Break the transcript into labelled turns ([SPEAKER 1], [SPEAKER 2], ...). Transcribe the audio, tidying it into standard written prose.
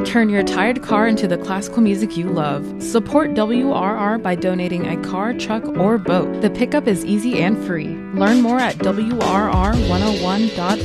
[SPEAKER 1] Turn your tired car into the classical music you love. Support WRR by donating a car, truck, or boat. The pickup is easy and free. Learn more at WRR101.org.